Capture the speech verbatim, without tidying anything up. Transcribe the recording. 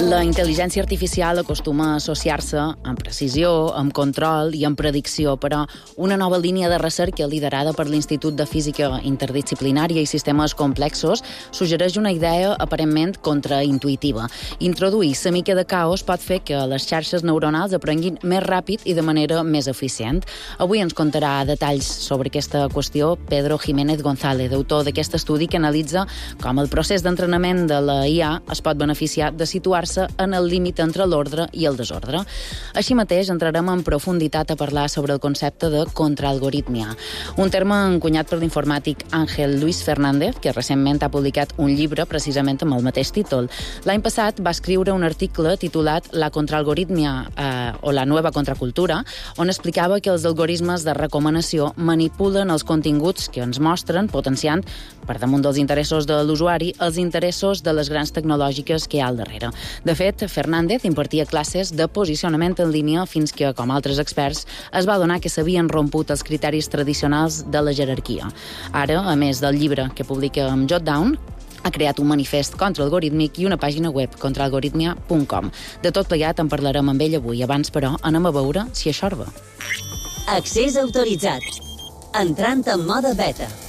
La intel·ligència artificial acostuma a associar-se amb precisió, amb control i amb predicció, però una nova línia de recerca liderada per l'Institut de Física Interdisciplinària i Sistemes Complexos suggereix una idea aparentment contraintuitiva. Introduir la mica de caos pot fer que les xarxes neuronals aprenguin més ràpid i de manera més eficient. Avui ens contarà detalls sobre aquesta qüestió Pedro Jiménez González, autor d'aquest estudi que analitza com el procés d'entrenament de la I A es pot beneficiar de situar-se en el límit entre l'ordre i el desordre. Així mateix, entrarem en profunditat a parlar sobre el concepte de contraalgoritmia, un terme encunyat per l'informàtic Ángel Luis Fernández, que recentment ha publicat un llibre precisament amb el mateix títol. L'any passat va escriure un article titulat La contraalgoritmia eh, o la nueva contracultura, on explicava que els algoritmes de recomanació manipulen els continguts que ens mostren, potenciant, per damunt dels interessos de l'usuari, els interessos de les grans tecnològiques que hi ha al darrere. De fet, Fernández impartia classes de posicionament en línia fins que, com altres experts, es va adonar que s'havien romput els criteris tradicionals de la jerarquia. Ara, a més del llibre que publica amb Jotdown, ha creat un manifest contraalgorítmic i una pàgina web, contraalgoritmia punt com. De tot plegat en parlarem amb ell avui. Abans, però, anem a veure si això va. Accés autoritzat. Entrant en mode beta.